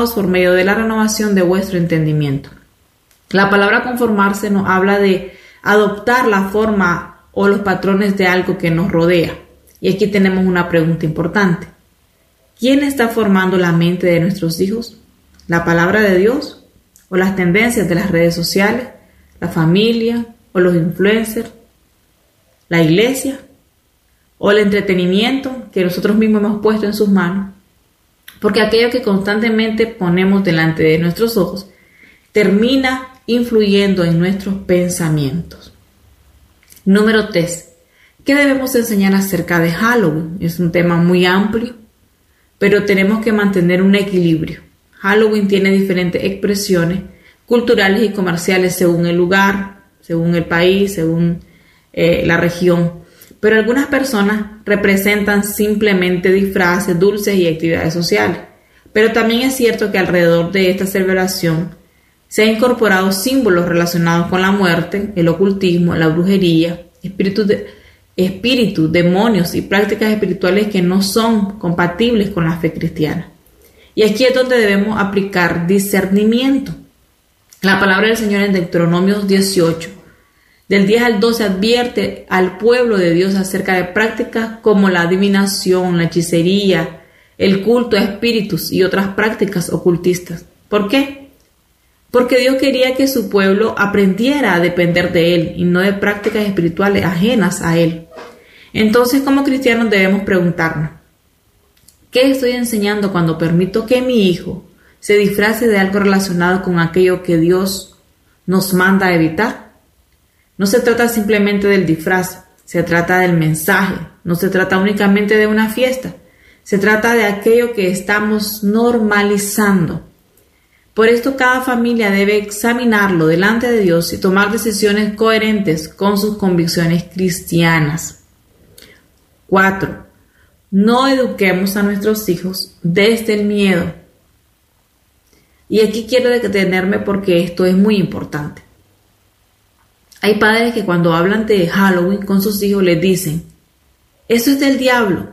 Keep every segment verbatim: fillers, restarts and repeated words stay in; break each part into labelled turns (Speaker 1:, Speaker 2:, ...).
Speaker 1: transformados por medio de la renovación de vuestro entendimiento. La palabra conformarse nos habla de adoptar la forma o los patrones de algo que nos rodea. Y aquí tenemos una pregunta importante. ¿Quién está formando la mente de nuestros hijos? ¿La palabra de Dios? ¿O las tendencias de las redes sociales? ¿La familia? ¿O los influencers? ¿La iglesia? ¿O el entretenimiento que nosotros mismos hemos puesto en sus manos? Porque aquello que constantemente ponemos delante de nuestros ojos termina influyendo en nuestros pensamientos. Número tres. ¿Qué debemos enseñar acerca de Halloween? Es un tema muy amplio, pero tenemos que mantener un equilibrio. Halloween tiene diferentes expresiones culturales y comerciales según el lugar, según el país, según eh, la región. Pero algunas personas representan simplemente disfraces, dulces y actividades sociales. Pero también es cierto que alrededor de esta celebración se han incorporado símbolos relacionados con la muerte, el ocultismo, la brujería, espíritus, de, espíritus, demonios y prácticas espirituales que no son compatibles con la fe cristiana. Y aquí es donde debemos aplicar discernimiento. La palabra del Señor en Deuteronomio dieciocho, del diez al doce, advierte al pueblo de Dios acerca de prácticas como la adivinación, la hechicería, el culto a espíritus y otras prácticas ocultistas. ¿Por qué? Porque Dios quería que su pueblo aprendiera a depender de Él y no de prácticas espirituales ajenas a Él. Entonces, como cristianos debemos preguntarnos, ¿qué estoy enseñando cuando permito que mi hijo se disfrace de algo relacionado con aquello que Dios nos manda a evitar? No se trata simplemente del disfraz, se trata del mensaje, no se trata únicamente de una fiesta, se trata de aquello que estamos normalizando. Por esto cada familia debe examinarlo delante de Dios y tomar decisiones coherentes con sus convicciones cristianas. cuatro. No eduquemos a nuestros hijos desde el miedo. Y aquí quiero detenerme porque esto es muy importante. Hay padres que cuando hablan de Halloween con sus hijos les dicen, eso es del diablo,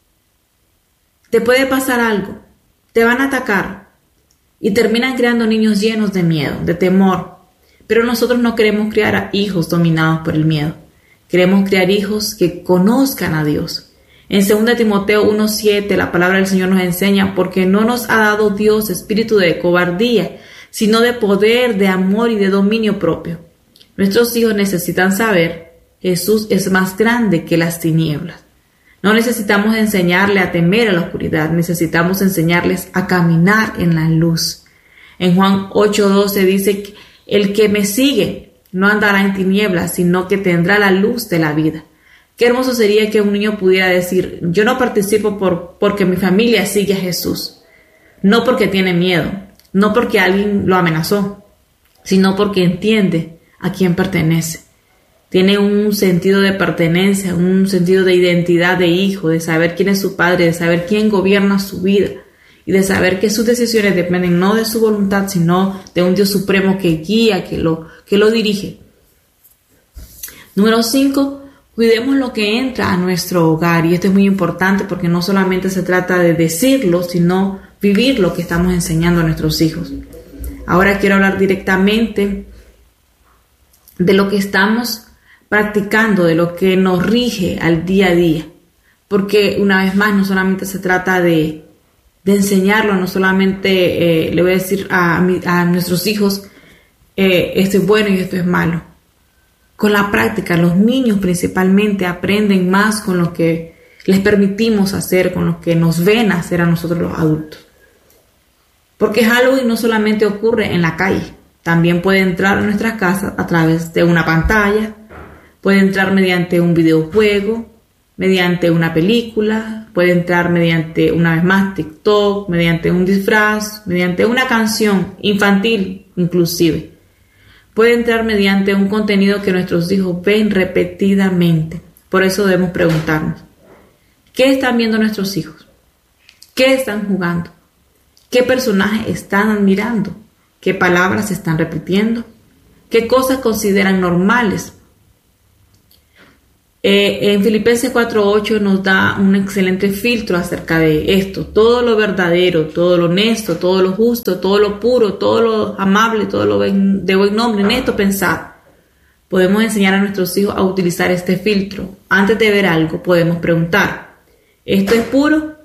Speaker 1: te puede pasar algo, te van a atacar, y terminan creando niños llenos de miedo, de temor. Pero nosotros no queremos criar a hijos dominados por el miedo, queremos criar hijos que conozcan a Dios. En segunda Timoteo uno siete la palabra del Señor nos enseña, porque no nos ha dado Dios espíritu de cobardía, sino de poder, de amor y de dominio propio. Nuestros hijos necesitan saber, Jesús es más grande que las tinieblas. No necesitamos enseñarle a temer a la oscuridad, necesitamos enseñarles a caminar en la luz. En Juan ocho doce dice que el que me sigue no andará en tinieblas, sino que tendrá la luz de la vida. Qué hermoso sería que un niño pudiera decir, yo no participo por, porque mi familia sigue a Jesús, no porque tiene miedo, no porque alguien lo amenazó, sino porque entiende a quién pertenece. Tiene un sentido de pertenencia, un sentido de identidad de hijo, de saber quién es su padre, de saber quién gobierna su vida y de saber que sus decisiones dependen no de su voluntad, sino de un Dios supremo que guía, que lo, que lo dirige. Número cinco. Cuidemos lo que entra a nuestro hogar, y esto es muy importante porque no solamente se trata de decirlo, sino vivir lo que estamos enseñando a nuestros hijos. Ahora quiero hablar directamente de lo que estamos practicando, de lo que nos rige al día a día, porque una vez más no solamente se trata de, de enseñarlo, no solamente eh, le voy a decir a, mi, a nuestros hijos eh, esto es bueno y esto es malo. Con la práctica, los niños principalmente aprenden más con lo que les permitimos hacer, con lo que nos ven hacer a nosotros los adultos. Porque Halloween no solamente ocurre en la calle, también puede entrar a nuestras casas a través de una pantalla, puede entrar mediante un videojuego, mediante una película, puede entrar mediante, una vez más, TikTok, mediante un disfraz, mediante una canción infantil inclusive. Puede entrar mediante un contenido que nuestros hijos ven repetidamente. Por eso debemos preguntarnos, ¿qué están viendo nuestros hijos? ¿Qué están jugando? ¿Qué personajes están admirando? ¿Qué palabras están repitiendo? ¿Qué cosas consideran normales? Eh, en Filipenses cuatro ocho nos da un excelente filtro acerca de esto. Todo lo verdadero, todo lo honesto, todo lo justo, todo lo puro, todo lo amable, todo lo de buen nombre, en esto pensad. Podemos enseñar a nuestros hijos a utilizar este filtro. Antes de ver algo, podemos preguntar: ¿esto es puro?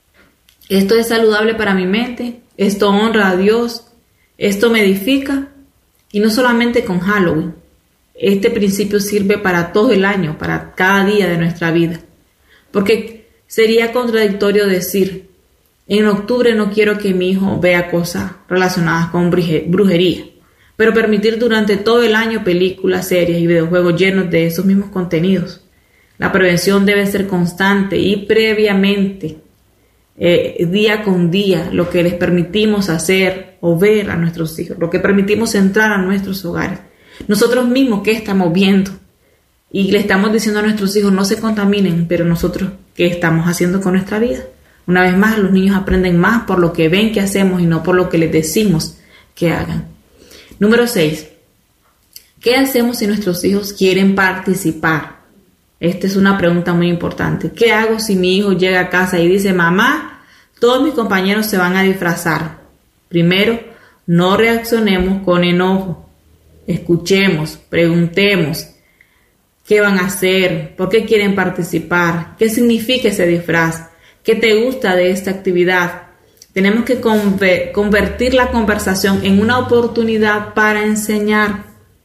Speaker 1: ¿Esto es saludable para mi mente? ¿Esto honra a Dios? ¿Esto me edifica? Y no solamente con Halloween. Este principio sirve para todo el año, para cada día de nuestra vida. Porque sería contradictorio decir: en octubre no quiero que mi hijo vea cosas relacionadas con brujería, pero permitir durante todo el año películas, series y videojuegos llenos de esos mismos contenidos. La prevención debe ser constante y previamente, eh, día con día, lo que les permitimos hacer o ver a nuestros hijos, lo que permitimos entrar a nuestros hogares. Nosotros mismos, ¿qué estamos viendo? Y le estamos diciendo a nuestros hijos: no se contaminen, pero nosotros, ¿qué estamos haciendo con nuestra vida? Una vez más, los niños aprenden más por lo que ven que hacemos y no por lo que les decimos que hagan. Número seis. ¿Qué hacemos si nuestros hijos quieren participar? Esta es una pregunta muy importante. ¿Qué hago si mi hijo llega a casa y dice: mamá, todos mis compañeros se van a disfrazar? Primero, no reaccionemos con enojo. Escuchemos, preguntemos qué van a hacer, por qué quieren participar, qué significa ese disfraz, qué te gusta de esta actividad. Tenemos que convertir la conversación en una oportunidad para enseñar.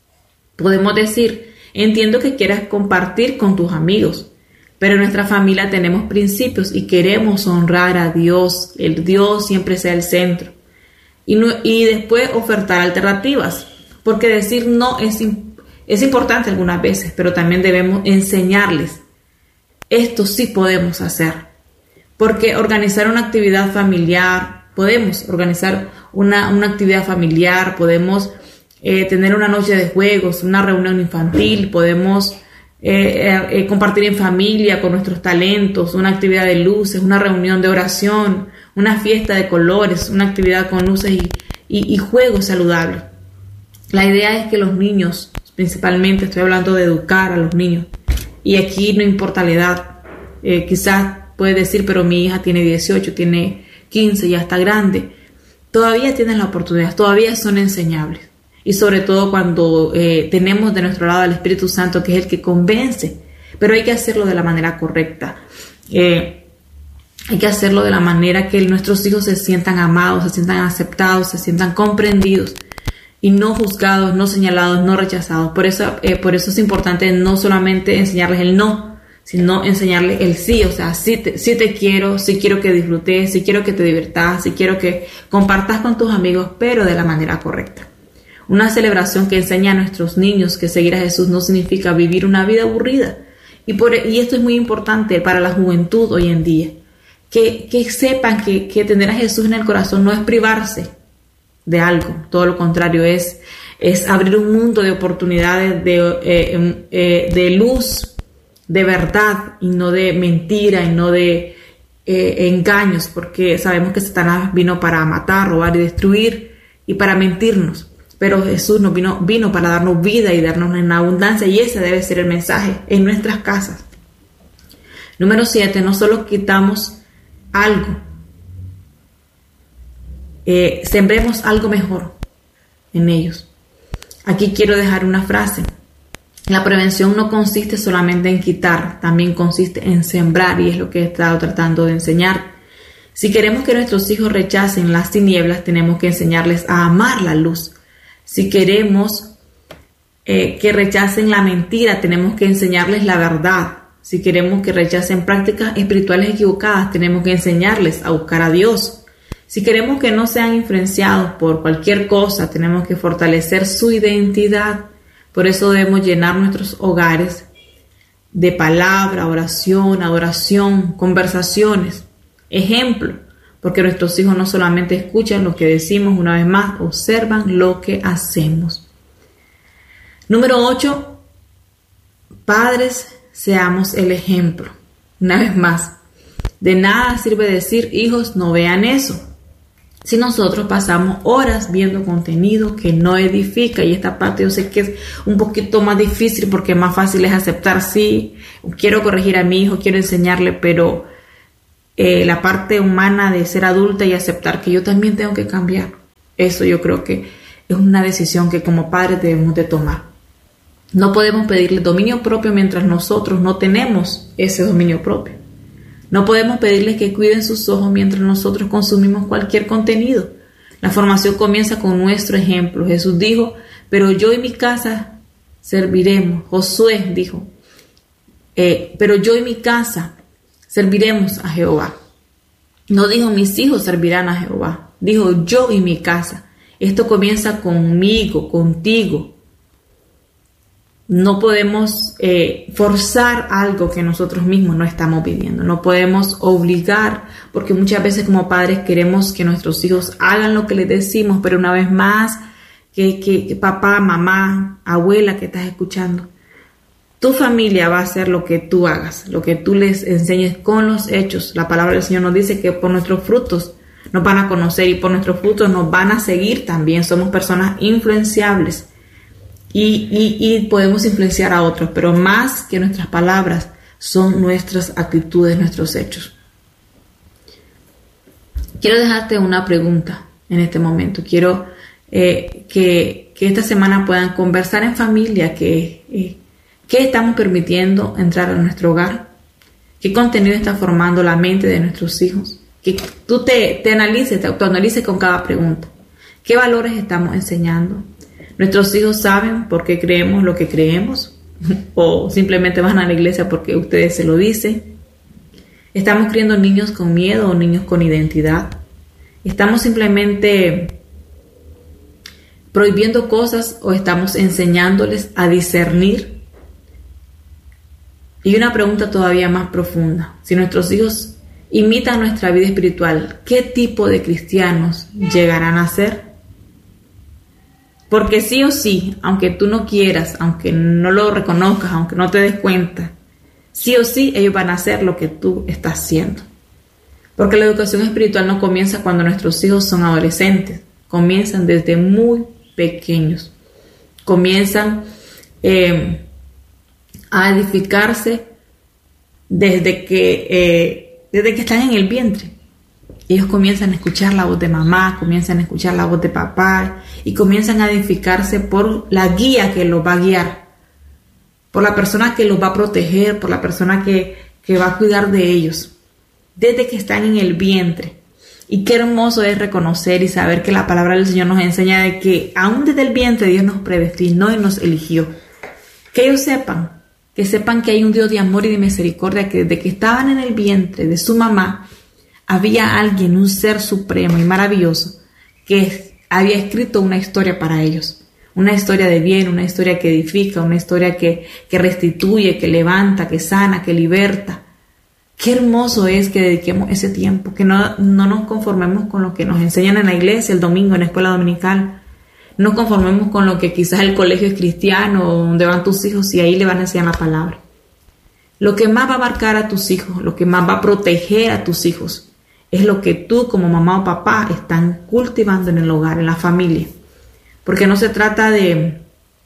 Speaker 1: Podemos decir: entiendo que quieras compartir con tus amigos, pero en nuestra familia tenemos principios y queremos honrar a Dios, el Dios siempre sea el centro. Y, no, y después ofertar alternativas. Porque decir no es, es importante algunas veces, pero también debemos enseñarles. Esto sí podemos hacer. Porque organizar una actividad familiar, podemos organizar una, una actividad familiar, podemos eh, tener una noche de juegos, una reunión infantil, podemos eh, eh, compartir en familia con nuestros talentos, una actividad de luces, una reunión de oración, una fiesta de colores, una actividad con luces y, y, y juegos saludables. La idea es que los niños, principalmente estoy hablando de educar a los niños, y aquí no importa la edad, eh, quizás puedes decir: pero mi hija tiene dieciocho, tiene quince, ya está grande. Todavía tienen la oportunidad, todavía son enseñables. Y sobre todo cuando eh, tenemos de nuestro lado al Espíritu Santo, que es el que convence, pero hay que hacerlo de la manera correcta. Eh, hay que hacerlo de la manera que nuestros hijos se sientan amados, se sientan aceptados, se sientan comprendidos. Y no juzgados, no señalados, no rechazados. Por eso, eh, por eso es importante no solamente enseñarles el no, sino enseñarles el sí. O sea, sí te, sí te quiero, sí quiero que disfrutes, sí quiero que te diviertas, sí quiero que compartas con tus amigos, pero de la manera correcta. Una celebración que enseña a nuestros niños que seguir a Jesús no significa vivir una vida aburrida. Y, por, y esto es muy importante para la juventud hoy en día. Que, que sepan que, que tener a Jesús en el corazón no es privarse de algo, todo lo contrario, es, es abrir un mundo de oportunidades, de, eh, eh, de luz, de verdad, y no de mentira, y no de eh, engaños, porque sabemos que Satanás vino para matar, robar y destruir, y para mentirnos, pero Jesús nos vino, vino para darnos vida y darnos en abundancia, y ese debe ser el mensaje en nuestras casas. Número siete, no solo quitamos algo, Eh, sembremos algo mejor en ellos. Aquí quiero dejar una frase: la prevención no consiste solamente en quitar, también consiste en sembrar, y es lo que he estado tratando de enseñar. Si queremos que nuestros hijos rechacen las tinieblas, tenemos que enseñarles a amar la luz. Si queremos eh, que rechacen la mentira, tenemos que enseñarles la verdad. Si queremos que rechacen prácticas espirituales equivocadas, tenemos que enseñarles a buscar a Dios. Si queremos que no sean influenciados por cualquier cosa, tenemos que fortalecer su identidad. Por eso debemos llenar nuestros hogares de palabra, oración, adoración, conversaciones, ejemplo, porque nuestros hijos no solamente escuchan lo que decimos, una vez más, observan lo que hacemos. Número ocho, padres, seamos el ejemplo. Una vez más, de nada sirve decir: hijos, no vean eso. Si nosotros pasamos horas viendo contenido que no edifica, y esta parte yo sé que es un poquito más difícil porque más fácil es aceptar, sí, quiero corregir a mi hijo, quiero enseñarle, pero eh, la parte humana de ser adulta y aceptar que yo también tengo que cambiar, eso yo creo que es una decisión que como padres debemos de tomar. No podemos pedirle dominio propio mientras nosotros no tenemos ese dominio propio. No podemos pedirles que cuiden sus ojos mientras nosotros consumimos cualquier contenido. La formación comienza con nuestro ejemplo. Jesús dijo, pero yo y mi casa serviremos. Josué dijo, eh, pero yo y mi casa serviremos a Jehová. No dijo, mis hijos servirán a Jehová. Dijo, yo y mi casa. Esto comienza conmigo, contigo. No podemos eh, forzar algo que nosotros mismos no estamos viviendo. No podemos obligar, porque muchas veces como padres queremos que nuestros hijos hagan lo que les decimos, pero una vez más, que, que, que papá, mamá, abuela que estás escuchando, tu familia va a hacer lo que tú hagas, lo que tú les enseñes con los hechos. La palabra del Señor nos dice que por nuestros frutos nos van a conocer y por nuestros frutos nos van a seguir también. Somos personas influenciables. Y, y, y podemos influenciar a otros, pero más que nuestras palabras son nuestras actitudes, nuestros hechos. Quiero dejarte una pregunta en este momento. Quiero eh, que, que esta semana puedan conversar en familia. Que, eh, ¿Qué estamos permitiendo entrar a nuestro hogar? ¿Qué contenido está formando la mente de nuestros hijos? Que tú te, te analices, te autoanalices con cada pregunta. ¿Qué valores estamos enseñando? ¿Nuestros hijos saben por qué creemos lo que creemos? ¿O simplemente van a la iglesia porque ustedes se lo dicen? ¿Estamos criando niños con miedo o niños con identidad? ¿Estamos simplemente prohibiendo cosas o estamos enseñándoles a discernir? Y una pregunta todavía más profunda. Si nuestros hijos imitan nuestra vida espiritual, ¿qué tipo de cristianos llegarán a ser? Porque sí o sí, aunque tú no quieras, aunque no lo reconozcas, aunque no te des cuenta, sí o sí ellos van a hacer lo que tú estás haciendo. Porque la educación espiritual no comienza cuando nuestros hijos son adolescentes, comienzan desde muy pequeños. Comienzan eh, a edificarse desde que, eh, desde que están en el vientre. Ellos comienzan a escuchar la voz de mamá, comienzan a escuchar la voz de papá y comienzan a edificarse por la guía que los va a guiar, por la persona que los va a proteger, por la persona que, que va a cuidar de ellos, desde que están en el vientre. Y qué hermoso es reconocer y saber que la palabra del Señor nos enseña de que aún desde el vientre Dios nos predestinó y nos eligió. Que ellos sepan, que sepan que hay un Dios de amor y de misericordia, que desde que estaban en el vientre de su mamá, había alguien, un ser supremo y maravilloso, que había escrito una historia para ellos. Una historia de bien, una historia que edifica, una historia que, que restituye, que levanta, que sana, que liberta. Qué hermoso es que dediquemos ese tiempo, que no, no nos conformemos con lo que nos enseñan en la iglesia, el domingo, en la escuela dominical. No nos conformemos con lo que quizás el colegio es cristiano, donde van tus hijos y ahí le van a enseñar la palabra. Lo que más va a marcar a tus hijos, lo que más va a proteger a tus hijos, es lo que tú como mamá o papá están cultivando en el hogar, en la familia. Porque no se trata de,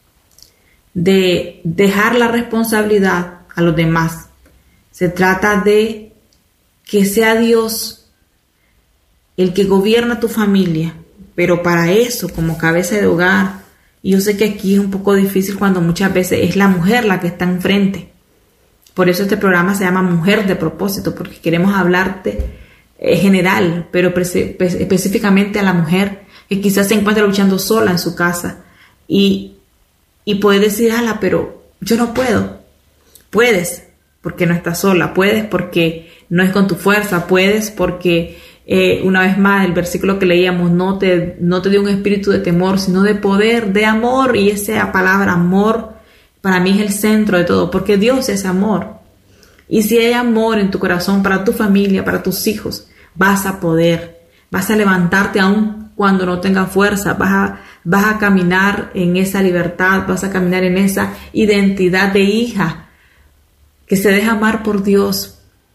Speaker 1: de dejar la responsabilidad a los demás. Se trata de que sea Dios el que gobierna tu familia. Pero para eso, como cabeza de hogar, y yo sé que aquí es un poco difícil cuando muchas veces es la mujer la que está enfrente. Por eso este programa se llama Mujer de Propósito, porque queremos hablarte general, pero específicamente a la mujer que quizás se encuentra luchando sola en su casa y, y puede decir, ala, pero yo no puedo. Puedes porque no estás sola, puedes porque no es con tu fuerza, puedes porque eh, una vez más el versículo que leíamos no te, no te dio un espíritu de temor, sino de poder, de amor, y esa palabra amor para mí es el centro de todo, porque Dios es amor. Y si hay amor en tu corazón para tu familia, para tus hijos, vas a poder, vas a levantarte aún cuando no tengas fuerza, vas a, vas a caminar en esa libertad, vas a caminar en esa identidad de hija que se deja amar por Dios,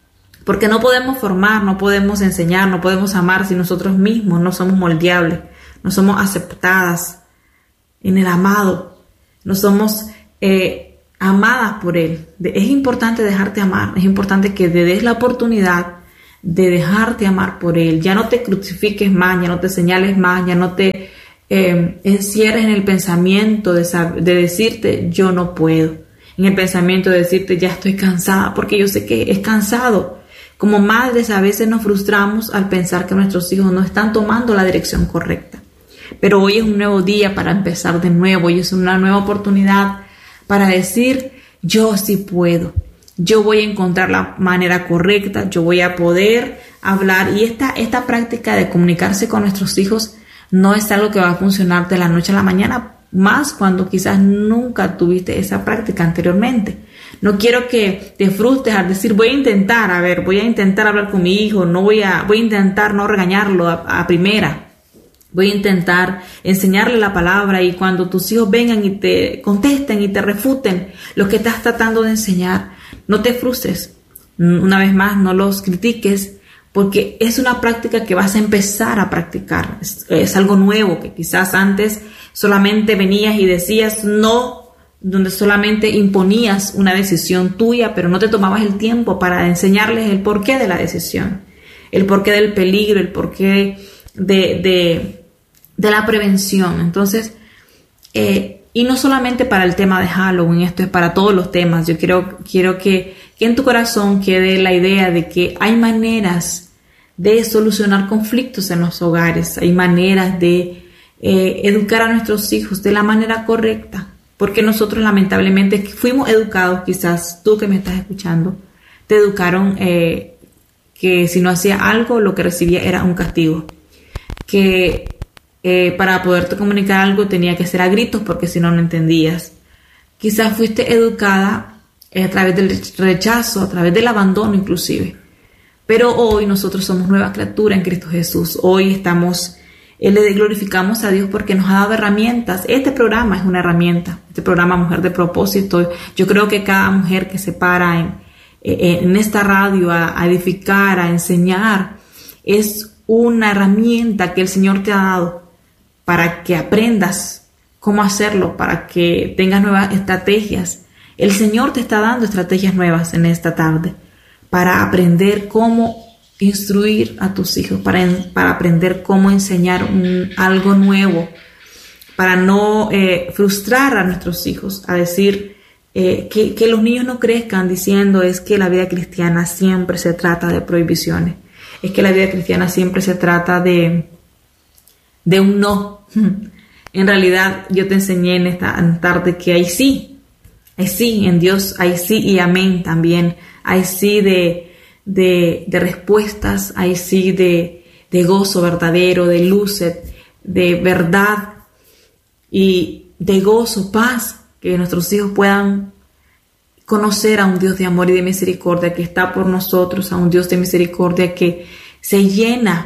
Speaker 1: Porque no podemos formar, no podemos enseñar, no podemos amar si nosotros mismos no somos moldeables, no somos aceptadas en el amado, no somos eh, amadas por Él. Es importante dejarte amar, es importante que te des la oportunidad de dejarte amar por Él. Ya no te crucifiques más, ya no te señales más, ya no te eh, encierres en el pensamiento de, de decirte yo no puedo, en el pensamiento de decirte ya estoy cansada, porque yo sé que es cansado. Como madres a veces nos frustramos al pensar que nuestros hijos no están tomando la dirección correcta. Pero hoy es un nuevo día para empezar de nuevo, hoy es una nueva oportunidad para decir yo sí puedo. Yo voy a encontrar la manera correcta, yo voy a poder hablar. Y esta, esta práctica de comunicarse con nuestros hijos no es algo que va a funcionar de la noche a la mañana, más cuando quizás nunca tuviste esa práctica anteriormente. No quiero que te frustres al decir voy a intentar, a ver, voy a intentar hablar con mi hijo, no voy a, voy a intentar no regañarlo a, a primera. Voy a intentar enseñarle la palabra y cuando tus hijos vengan y te contesten y te refuten lo que estás tratando de enseñar, no te frustres. Una vez más, no los critiques porque es una práctica que vas a empezar a practicar. Es, es algo nuevo que quizás antes solamente venías y decías no, donde solamente imponías una decisión tuya, pero no te tomabas el tiempo para enseñarles el porqué de la decisión, el porqué del peligro, el porqué de... de de la prevención. Entonces, eh, y no solamente para el tema de Halloween, esto es para todos los temas. Yo quiero, quiero que, que en tu corazón quede la idea de que hay maneras de solucionar conflictos en los hogares, hay maneras de eh, educar a nuestros hijos de la manera correcta, porque nosotros lamentablemente fuimos educados, quizás tú que me estás escuchando, te educaron eh, que si no hacía algo, lo que recibía era un castigo, que Eh, para poderte comunicar algo tenía que ser a gritos porque si no, no entendías. Quizás fuiste educada eh, a través del rechazo, a través del abandono inclusive. Pero hoy nosotros somos nueva criatura en Cristo Jesús. Hoy estamos, eh, le glorificamos a Dios porque nos ha dado herramientas. Este programa es una herramienta, este programa Mujer de Propósito. Yo creo que cada mujer que se para en, eh, en esta radio a, a edificar, a enseñar, es una herramienta que el Señor te ha dado para que aprendas cómo hacerlo, para que tengas nuevas estrategias. El Señor te está dando estrategias nuevas en esta tarde para aprender cómo instruir a tus hijos, para, para aprender cómo enseñar un, algo nuevo, para no eh, frustrar a nuestros hijos, a decir eh, que, que los niños no crezcan diciendo es que la vida cristiana siempre se trata de prohibiciones, es que la vida cristiana siempre se trata de de un no. En realidad yo te enseñé en esta tarde que hay sí, hay sí en Dios, hay sí y amén también, hay sí de, de, de respuestas, hay sí de, de gozo verdadero, de luz, de verdad y de gozo, paz, que nuestros hijos puedan conocer a un Dios de amor y de misericordia que está por nosotros, a un Dios de misericordia que se llena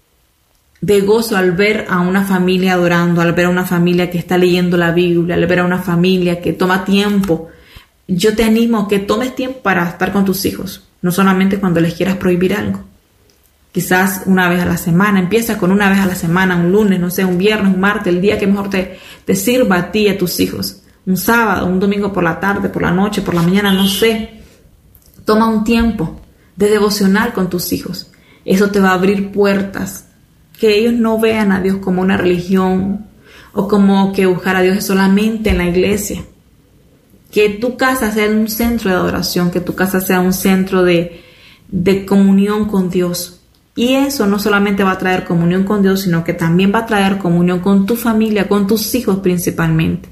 Speaker 1: de gozo al ver a una familia adorando, al ver a una familia que está leyendo la Biblia, al ver a una familia que toma tiempo. Yo te animo a que tomes tiempo para estar con tus hijos, no solamente cuando les quieras prohibir algo. Quizás una vez a la semana, empieza con una vez a la semana, un lunes, no sé, un viernes, un martes, el día que mejor te, te sirva a ti y a tus hijos. Un sábado, un domingo por la tarde, por la noche, por la mañana, no sé. Toma un tiempo de devocional con tus hijos. Eso te va a abrir puertas. Que ellos no vean a Dios como una religión o como que buscar a Dios es solamente en la iglesia. Que tu casa sea un centro de adoración, que tu casa sea un centro de, de comunión con Dios. Y eso no solamente va a traer comunión con Dios, sino que también va a traer comunión con tu familia, con tus hijos principalmente.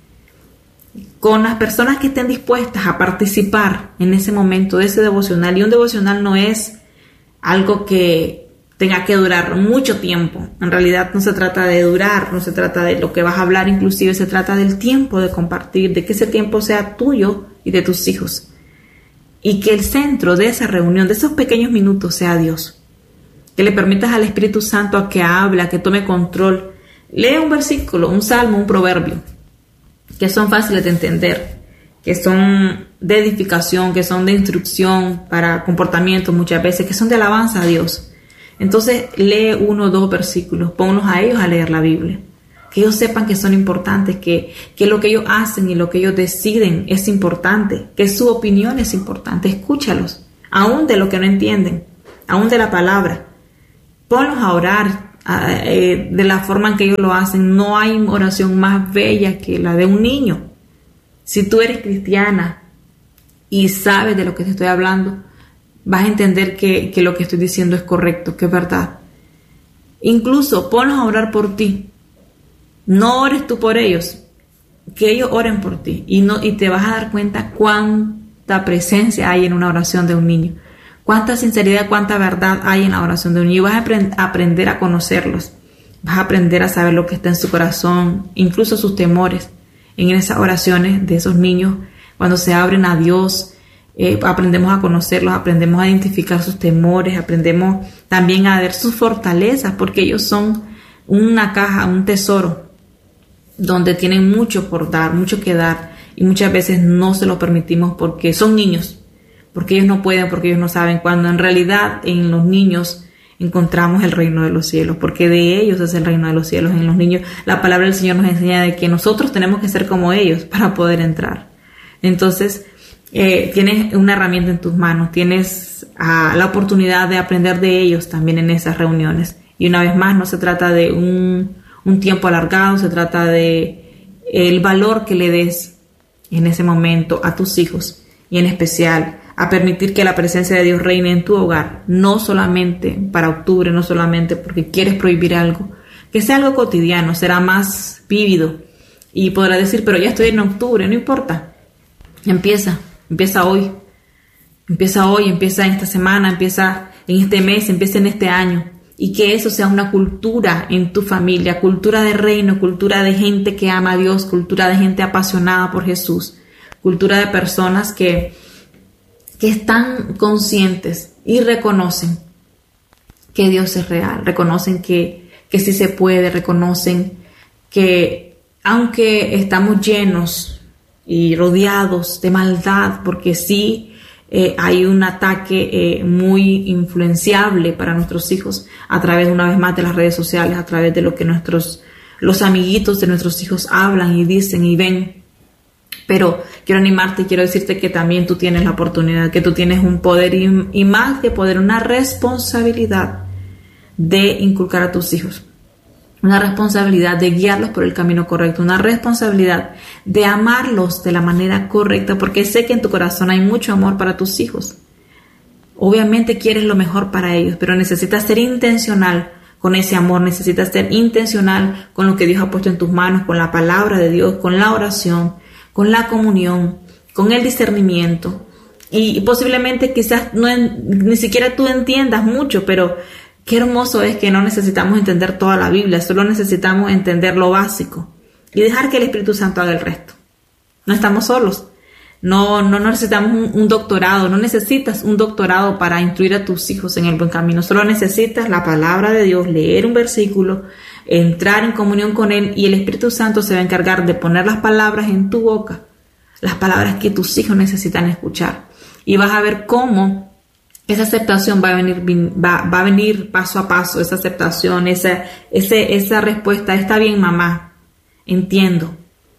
Speaker 1: Con las personas que estén dispuestas a participar en ese momento de ese devocional. Y un devocional no es algo que tenga que durar mucho tiempo. En realidad no se trata de durar, no se trata de lo que vas a hablar, inclusive se trata del tiempo de compartir, de que ese tiempo sea tuyo y de tus hijos. Y que el centro de esa reunión, de esos pequeños minutos, sea Dios. Que le permitas al Espíritu Santo a que hable, a que tome control. Lee un versículo, un salmo, un proverbio, que son fáciles de entender. que son de edificación, que son de instrucción para comportamientos muchas veces, que son de alabanza a Dios. Entonces lee uno o dos versículos, ponlos a ellos a leer la Biblia. Que ellos sepan que son importantes, que, que lo que ellos hacen y lo que ellos deciden es importante, que su opinión es importante. Escúchalos, aún de lo que no entienden, aún de la palabra. Ponlos a orar eh, de la forma en que ellos lo hacen. No hay oración más bella que la de un niño. Si tú eres cristiana y sabes de lo que te estoy hablando, vas a entender que, que lo que estoy diciendo es correcto, que es verdad. Incluso ponlos a orar por ti. No ores tú por ellos, que ellos oren por ti. Y, no, y te vas a dar cuenta cuánta presencia hay en una oración de un niño. Cuánta sinceridad, cuánta verdad hay en la oración de un niño. Y vas a aprend- a aprender a conocerlos. Vas a aprender a saber lo que está en su corazón, incluso sus temores. En esas oraciones de esos niños, cuando se abren a Dios, eh, aprendemos a conocerlos, aprendemos a identificar sus temores, aprendemos también a ver sus fortalezas, porque ellos son una caja, un tesoro, donde tienen mucho por dar, mucho que dar, y muchas veces no se lo permitimos porque son niños, porque ellos no pueden, porque ellos no saben, cuando en realidad en los niños encontramos el reino de los cielos, porque de ellos es el reino de los cielos. En los niños la palabra del Señor nos enseña de que nosotros tenemos que ser como ellos para poder entrar. Entonces eh, tienes una herramienta en tus manos, tienes uh, la oportunidad de aprender de ellos también en esas reuniones. Y una vez más, no se trata de un, un tiempo alargado, se trata de el valor que le des en ese momento a tus hijos, y en especial a permitir que la presencia de Dios reine en tu hogar, no solamente para octubre, no solamente porque quieres prohibir algo, que sea algo cotidiano, será más vívido y podrá decir, pero ya estoy en octubre, no importa, empieza, empieza hoy, empieza hoy, empieza en esta semana, empieza en este mes, empieza en este año, y que eso sea una cultura en tu familia, cultura de reino, cultura de gente que ama a Dios, cultura de gente apasionada por Jesús, cultura de personas que que están conscientes y reconocen que Dios es real, reconocen que, que sí se puede, reconocen que aunque estamos llenos y rodeados de maldad, porque sí eh, hay un ataque eh, muy influenciable para nuestros hijos a través, una vez más, de las redes sociales, a través de lo que nuestros los amiguitos de nuestros hijos hablan y dicen y ven. Pero quiero animarte y quiero decirte que también tú tienes la oportunidad, que tú tienes un poder y, y más que poder, una responsabilidad de inculcar a tus hijos, una responsabilidad de guiarlos por el camino correcto, una responsabilidad de amarlos de la manera correcta, porque sé que en tu corazón hay mucho amor para tus hijos. Obviamente quieres lo mejor para ellos, pero necesitas ser intencional con ese amor, necesitas ser intencional con lo que Dios ha puesto en tus manos, con la palabra de Dios, con la oración, con la comunión, con el discernimiento. Y posiblemente quizás no en, ni siquiera tú entiendas mucho, pero qué hermoso es que no necesitamos entender toda la Biblia, solo necesitamos entender lo básico y dejar que el Espíritu Santo haga el resto. No estamos solos, no, no necesitamos un, un doctorado, no necesitas un doctorado para instruir a tus hijos en el buen camino, solo necesitas la palabra de Dios, leer un versículo, entrar en comunión con Él, y el Espíritu Santo se va a encargar de poner las palabras en tu boca, las palabras que tus hijos necesitan escuchar. Y vas a ver cómo esa aceptación va a venir, va, va a venir paso a paso, esa aceptación, esa, ese, esa respuesta. Está bien, mamá, entiendo.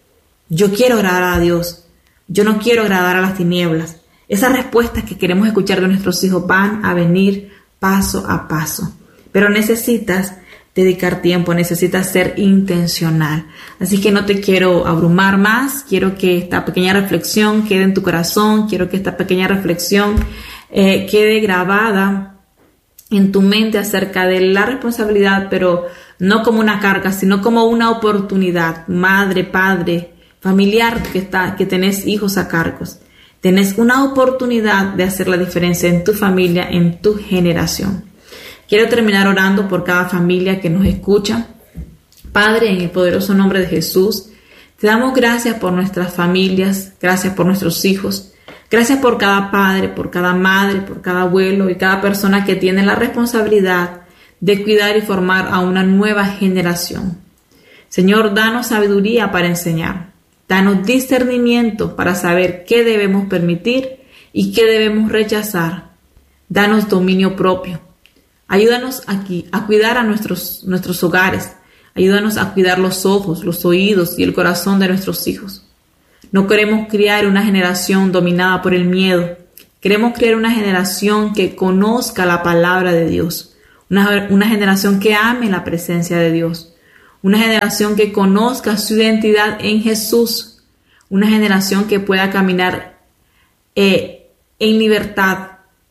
Speaker 1: Yo quiero agradar a Dios. Yo no quiero agradar a las tinieblas. Esas respuestas que queremos escuchar de nuestros hijos van a venir paso a paso. Pero necesitas dedicar tiempo, necesitas ser intencional. Así que no te quiero abrumar más, quiero que esta pequeña reflexión quede en tu corazón, quiero que esta pequeña reflexión eh, quede grabada en tu mente acerca de la responsabilidad, pero no como una carga, sino como una oportunidad. Madre, padre, familiar que, está, que tenés hijos a cargos, tenés una oportunidad de hacer la diferencia en tu familia, en tu generación. Quiero terminar orando por cada familia que nos escucha. Padre, en el poderoso nombre de Jesús, te damos gracias por nuestras familias, gracias por nuestros hijos, gracias por cada padre, por cada madre, por cada abuelo y cada persona que tiene la responsabilidad de cuidar y formar a una nueva generación. Señor, danos sabiduría para enseñar, Danos discernimiento para saber qué debemos permitir y qué debemos rechazar. Danos dominio propio. Ayúdanos aquí a cuidar a nuestros, nuestros hogares. Ayúdanos a cuidar los ojos, los oídos y el corazón de nuestros hijos. No queremos criar una generación dominada por el miedo. Queremos crear una generación que conozca la palabra de Dios. Una, una generación que ame la presencia de Dios. Una generación que conozca su identidad en Jesús. Una generación que pueda caminar eh, en libertad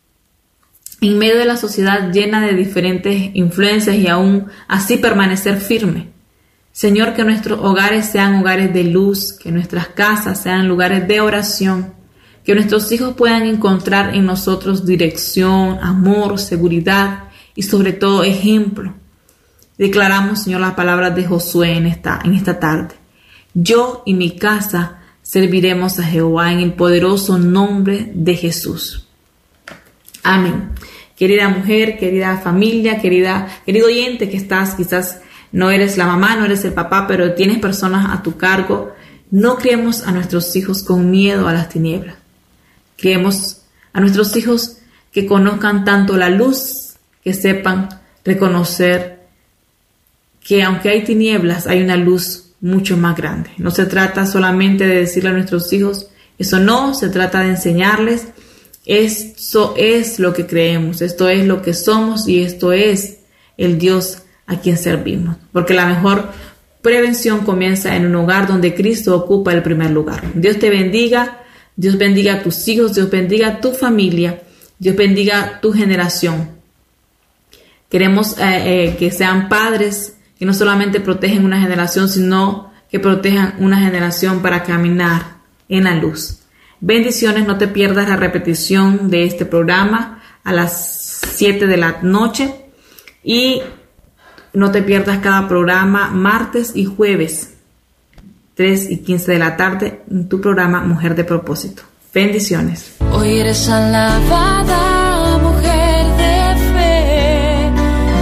Speaker 1: en medio de la sociedad llena de diferentes influencias y aún así permanecer firme. Señor, que nuestros hogares sean hogares de luz, que nuestras casas sean lugares de oración, que nuestros hijos puedan encontrar en nosotros dirección, amor, seguridad y sobre todo ejemplo. Declaramos, Señor, las palabras de Josué en esta, en esta tarde. Yo y mi casa serviremos a Jehová en el poderoso nombre de Jesús. Amén. Querida mujer, querida familia, querida, querido oyente que estás, quizás no eres la mamá, no eres el papá, pero tienes personas a tu cargo. No criemos a nuestros hijos con miedo a las tinieblas. Criemos a nuestros hijos que conozcan tanto la luz, que sepan reconocer que aunque hay tinieblas, hay una luz mucho más grande. No se trata solamente de decirle a nuestros hijos, eso no, se trata de enseñarles. Esto es lo que creemos, esto es lo que somos y esto es el Dios a quien servimos. Porque la mejor prevención comienza en un hogar donde Cristo ocupa el primer lugar. Dios te bendiga, Dios bendiga a tus hijos, Dios bendiga a tu familia, Dios bendiga tu generación. Queremos eh, eh, que sean padres que no solamente protegen una generación, sino que protejan una generación para caminar en la luz. Bendiciones, no te pierdas la repetición de este programa a las siete de la noche y no te pierdas cada programa martes y jueves, tres y quince de la tarde en tu programa Mujer de Propósito. Bendiciones.
Speaker 2: Hoy eres alabada, mujer de fe,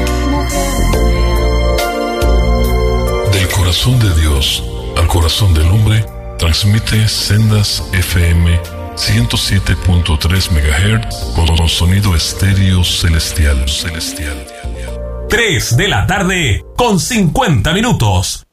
Speaker 2: mujer de... Del corazón de Dios al corazón del hombre, transmite Sendas F M ciento siete punto tres megahertz con sonido estéreo celestial. celestial.
Speaker 3: tres de la tarde con cincuenta minutos.